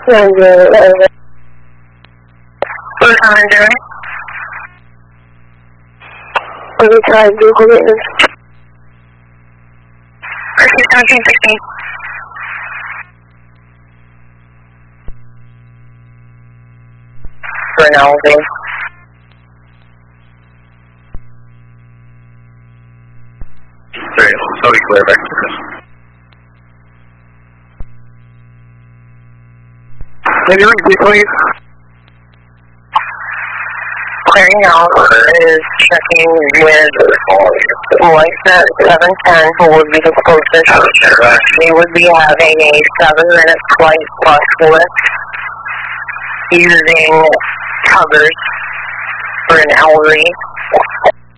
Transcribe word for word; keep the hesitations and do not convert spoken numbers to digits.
And, uh, First time doing it. let me try Google it. Christy seventeen sixteen. For an hour. Great, so we clear back to this. Can you repeat, please? Clearing out is checking with Lightset seven ten, who would be the closest. They would be having a seven minute flight plus lift using covers for an hourly.